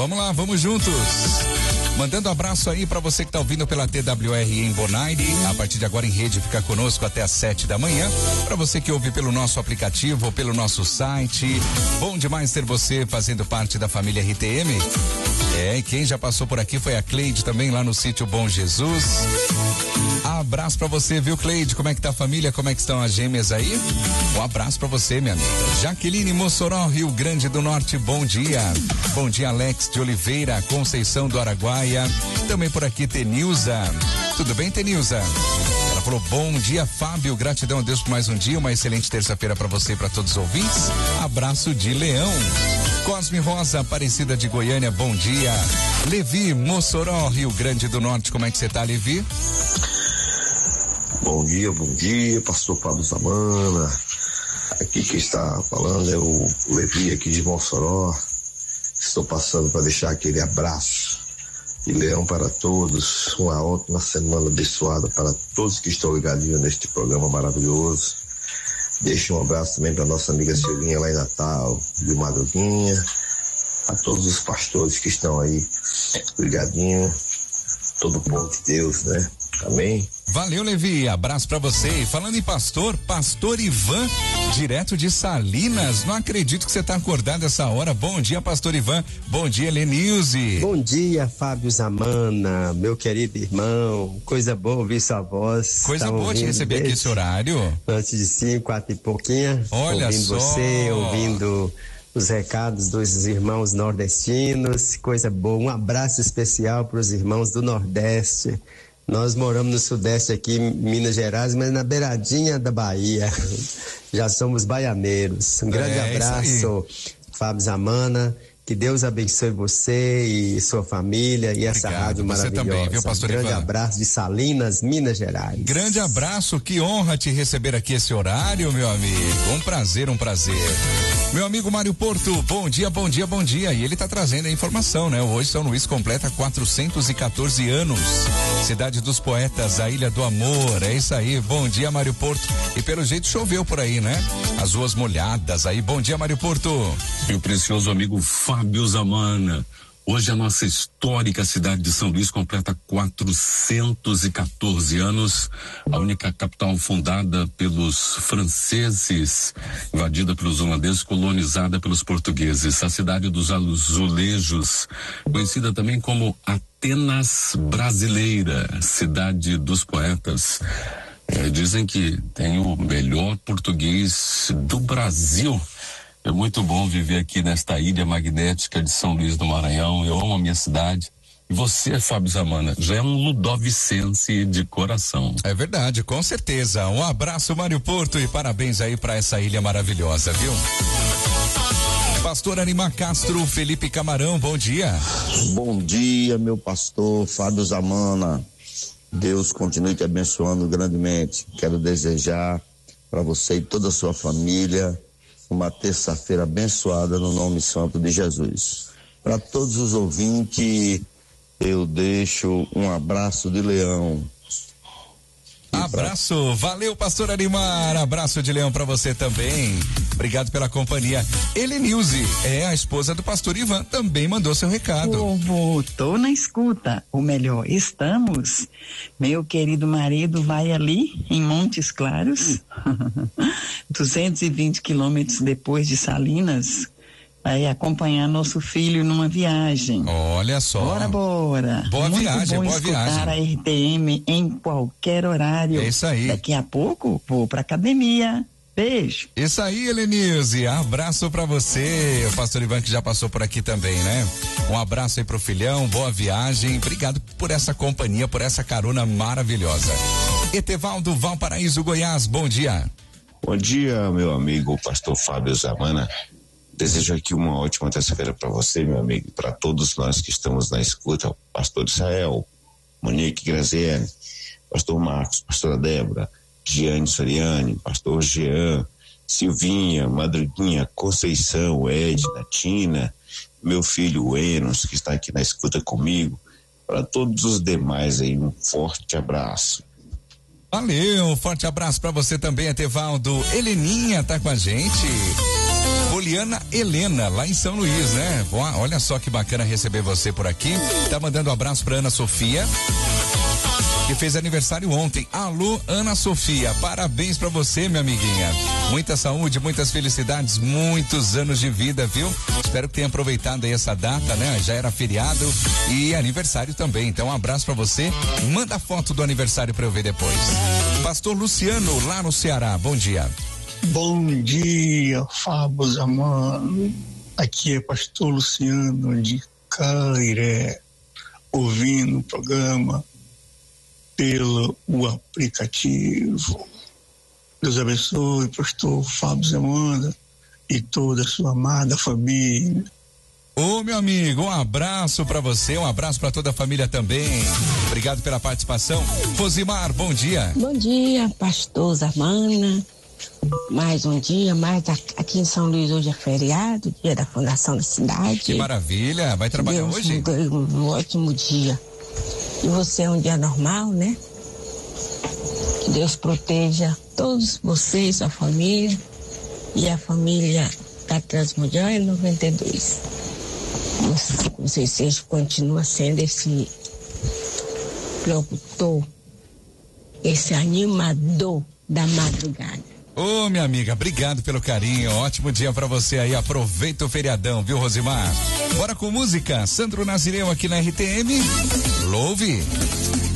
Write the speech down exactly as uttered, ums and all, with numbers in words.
vamos lá, vamos juntos. Mandando um abraço aí pra você que tá ouvindo pela T W R em Bonaire. A partir de agora em rede, fica conosco até às sete da manhã. Pra você que ouve pelo nosso aplicativo ou pelo nosso site. Bom demais ter você fazendo parte da família R T M. É, e quem já passou por aqui foi a Cleide também lá no sítio Bom Jesus. Abraço pra você, viu, Cleide? Como é que tá a família? Como é que estão as gêmeas aí? Um abraço pra você, minha amiga. Jaqueline Mossoró, Rio Grande do Norte, bom dia. Bom dia, Alex de Oliveira, Conceição do Araguaia. Também por aqui, Tenilza. Tudo bem, Tenilza? Ela falou, bom dia, Fábio. Gratidão a Deus por mais um dia. Uma excelente terça-feira pra você e pra todos os ouvintes. Abraço de Leão. Cosme Rosa, Aparecida de Goiânia, bom dia. Levi, Mossoró, Rio Grande do Norte, como é que você tá, Levi? Bom dia, bom dia, pastor Fábio Zamana. Aqui quem está falando é o Levi aqui de Mossoró. Estou passando para deixar aquele abraço de Leão para todos. Uma ótima semana abençoada para todos que estão ligadinhos neste programa maravilhoso. Deixo um abraço também para nossa amiga Silvinha lá em Natal, de Madruguinha, a todos os pastores que estão aí ligadinho, todo o povo de Deus, né? Amém. Valeu, Levi, abraço pra você. E falando em pastor, pastor Ivan, direto de Salinas, não acredito que você tá acordado essa hora. Bom dia, pastor Ivan. Bom dia, Lenilze. Bom dia, Fábio Zamana, meu querido irmão. Coisa boa ouvir sua voz. Coisa Tava boa te receber aqui esse horário. Antes de cinco, quatro e pouquinho. Olha ouvindo só. você, ouvindo os recados dos irmãos nordestinos. Coisa boa. Um abraço especial para os irmãos do Nordeste. Nós moramos no Sudeste aqui, em Minas Gerais, mas na beiradinha da Bahia. Já somos baianeiros. Um grande é, abraço, Fábio Zamana. Que Deus abençoe você e sua família e essa Obrigado, rádio você maravilhosa. Também, viu, pastor Grande Ivan? abraço de Salinas, Minas Gerais. Grande abraço, que honra te receber aqui esse horário, meu amigo. Um prazer, um prazer. Meu amigo Mário Porto, bom dia, bom dia, bom dia. E ele tá trazendo a informação, né? Hoje São Luís completa quatrocentos e quatorze anos. Cidade dos Poetas, a Ilha do Amor, é isso aí. Bom dia, Mário Porto. E pelo jeito choveu por aí, né? As ruas molhadas aí. Bom dia, Mário Porto. Meu precioso amigo Fábio Zamana. Hoje a nossa histórica cidade de São Luís completa quatrocentos e quatorze anos, a única capital fundada pelos franceses, invadida pelos holandeses, colonizada pelos portugueses. A cidade dos azulejos, conhecida também como Atenas brasileira, cidade dos poetas. É, dizem que tem o melhor português do Brasil. É muito bom viver aqui nesta ilha magnética de São Luís do Maranhão. Eu amo a minha cidade. E você, Fábio Zamana, já é um ludovicense de coração. É verdade, com certeza. Um abraço, Mário Porto, e parabéns aí para essa ilha maravilhosa, viu? Pastor Anima Castro, Felipe Camarão, bom dia. Bom dia, meu pastor Fábio Zamana. Deus continue te abençoando grandemente. Quero desejar para você e toda a sua família uma terça-feira abençoada no nome santo de Jesus. Para todos os ouvintes, eu deixo um abraço de Leão. Abraço, pra... valeu, pastor Arimar, abraço de Leão para você também. Obrigado pela companhia. Helenilze é a esposa do pastor Ivan, também mandou seu recado. Povo, tô na escuta, ou melhor, estamos. Meu querido marido vai ali em Montes Claros, duzentos e vinte quilômetros depois de Salinas, vai acompanhar nosso filho numa viagem. Olha só. Bora, bora. Boa Muito viagem, bom boa escutar viagem. a R T M em qualquer horário. É isso aí. Daqui a pouco vou pra academia. Beijo. Isso aí, Helenilze, abraço pra você. O pastor Ivan que já passou por aqui também, né? Um abraço aí pro filhão, boa viagem. Obrigado por essa companhia, por essa carona maravilhosa. Etevaldo, Valparaíso, Goiás, bom dia. Bom dia, meu amigo pastor Fábio Zamana. Desejo aqui uma ótima terça-feira para você, meu amigo, para todos nós que estamos na escuta, pastor Israel, Monique Graziani, pastor Marcos, pastora Débora, Giane Soriani, pastor Jean, Silvinha, Madruguinha, Conceição, Edna, Tina, meu filho Enos, que está aqui na escuta comigo, para todos os demais aí, um forte abraço. Valeu, um forte abraço para você também, Etevaldo. Heleninha tá com a gente. Poliana Helena, lá em São Luís, né? Olha só que bacana receber você por aqui. Tá mandando um abraço pra Ana Sofia, que fez aniversário ontem. Alô, Ana Sofia, parabéns pra você, minha amiguinha. Muita saúde, muitas felicidades, muitos anos de vida, viu? Espero que tenha aproveitado aí essa data, né? Já era feriado e aniversário também. Então, um abraço pra você. Manda foto do aniversário pra eu ver depois. Pastor Luciano, lá no Ceará, bom dia. Bom dia, Fábio Zamano. Aqui é pastor Luciano de Cairé, ouvindo o programa pelo o aplicativo. Deus abençoe, pastor Fábio Zamanda e toda a sua amada família. Ô, meu amigo, um abraço pra você, um abraço pra toda a família também. Obrigado pela participação. Rosimar, bom dia. Bom dia, pastor Zamana. Mais um dia, mais aqui em São Luís hoje é feriado, dia da fundação da cidade. Que maravilha, vai trabalhar Deus hoje? Um, um ótimo dia. E você é um dia normal, né? Que Deus proteja todos vocês, sua família e a família da Transmundial noventa e dois. Vocês sejam, continua sendo esse locutor, esse animador da madrugada. Ô, minha amiga, obrigado pelo carinho, ótimo dia pra você aí, aproveita o feriadão, viu, Rosimar? Bora com música, Sandro Nazireu aqui na R T M, louve!